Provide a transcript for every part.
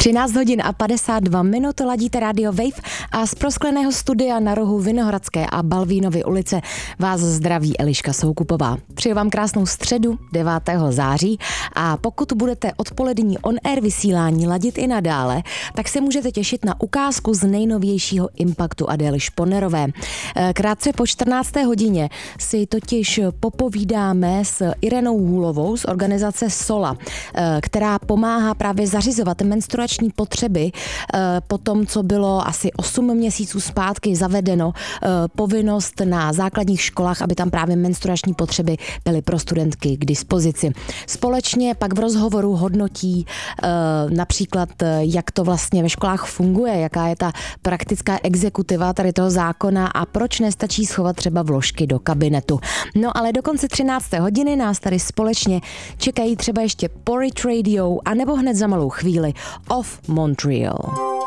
13 hodin a 52 minut ladíte Radio Wave a z proskleného studia na rohu Vinohradské a Balvínovy ulice vás zdraví Eliška Soukupová. Přeju vám krásnou středu 9. září a pokud budete odpolední on-air vysílání ladit i nadále, tak se můžete těšit na ukázku z nejnovějšího Impaktu Adély Šponerové. Krátce po 14. hodině si totiž popovídáme s Irenou Hůlovou z organizace SOLA, která pomáhá právě zařizovat menstruační potřeby po tom, co bylo asi 8 měsíců zpátky zavedeno povinnost na základních školách, aby tam právě menstruační potřeby byly pro studentky k dispozici. Společně pak v rozhovoru hodnotí například, jak to vlastně ve školách funguje, jaká je ta praktická exekutiva tady toho zákona a proč nestačí schovat třeba vložky do kabinetu. No ale do konce 13. hodiny nás tady společně čekají třeba ještě Porridge Radio a nebo hned za malou chvíli Off Montreal.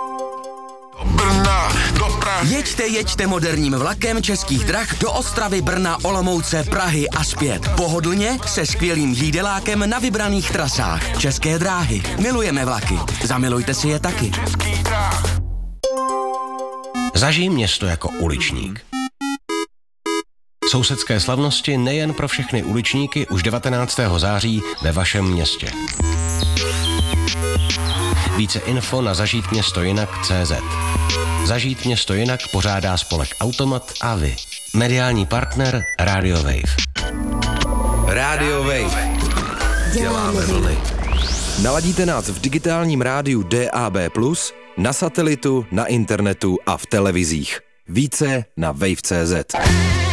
Jeďte moderním vlakem Českých drah do Ostravy, Brna, Olomouce, Prahy a zpět. Pohodlně se skvělým jídelákem na vybraných trasách. České dráhy. Milujeme vlaky. Zamilujte si je taky. Zažij město jako uličník. Sousedské slavnosti nejen pro všechny uličníky už 19. září ve vašem městě. Více info na zažítměstojinak.cz. Zažít město jinak pořádá spolek Automat a vy. Mediální partner Radio Wave. Radio Wave. Děláme vlny. Naladíte nás v digitálním rádiu DAB+, na satelitu, na internetu a v televizích. Více na wave.cz.